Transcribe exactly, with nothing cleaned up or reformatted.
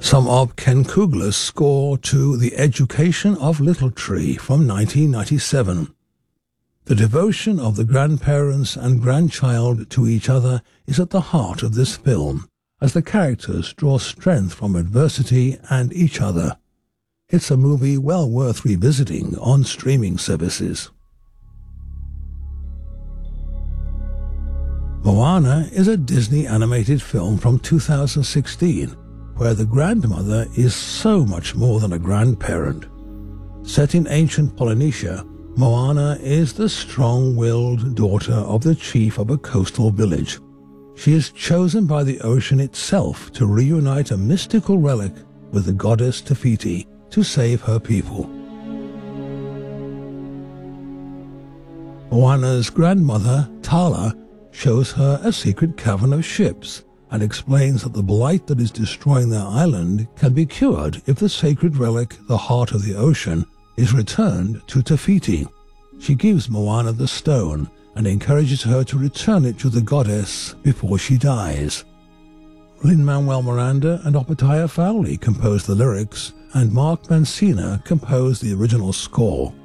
Some of Ken Coogler's score to The Education of Little Tree from nineteen ninety-seven. The devotion of the grandparents and grandchild to each other is at the heart of this film, as the characters draw strength from adversity and each other. It's a movie well worth revisiting on streaming services. Moana is a Disney animated film from two thousand sixteen, where the grandmother is so much more than a grandparent. Set in ancient Polynesia, Moana is the strong-willed daughter of the chief of a coastal village. She is chosen by the ocean itself to reunite a mystical relic with the goddess Te Fiti to save her people. Moana's grandmother, Tala, shows her a secret cavern of ships and explains that the blight that is destroying their island can be cured if the sacred relic, the heart of the ocean, is returned to Te Fiti. She gives Moana the stone and encourages her to return it to the goddess before she dies. Lin-Manuel Miranda and Opetaya Fowley composed the lyrics, and Mark Mancina composed the original score.